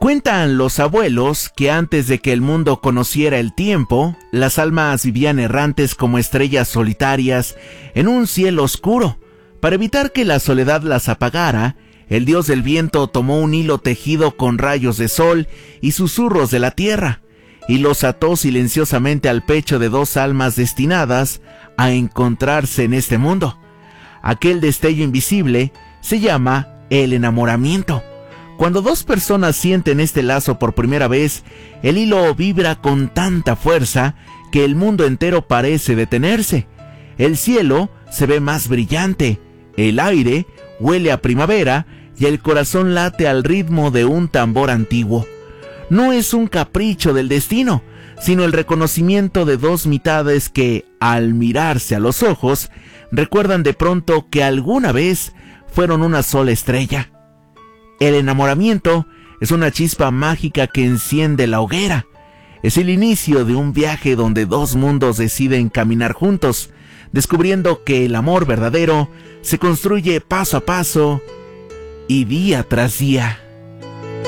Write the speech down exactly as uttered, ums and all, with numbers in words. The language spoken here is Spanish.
Cuentan los abuelos que antes de que el mundo conociera el tiempo, las almas vivían errantes como estrellas solitarias en un cielo oscuro. Para evitar que la soledad las apagara, el dios del viento tomó un hilo tejido con rayos de sol y susurros de la tierra, y los ató silenciosamente al pecho de dos almas destinadas a encontrarse en este mundo. Aquel destello invisible se llama el enamoramiento. Cuando dos personas sienten este lazo por primera vez, el hilo vibra con tanta fuerza que el mundo entero parece detenerse. El cielo se ve más brillante, el aire huele a primavera y el corazón late al ritmo de un tambor antiguo. No es un capricho del destino, sino el reconocimiento de dos mitades que, al mirarse a los ojos, recuerdan de pronto que alguna vez fueron una sola estrella. El enamoramiento es una chispa mágica que enciende la hoguera. Es el inicio de un viaje donde dos mundos deciden caminar juntos, descubriendo que el amor verdadero se construye paso a paso y día tras día.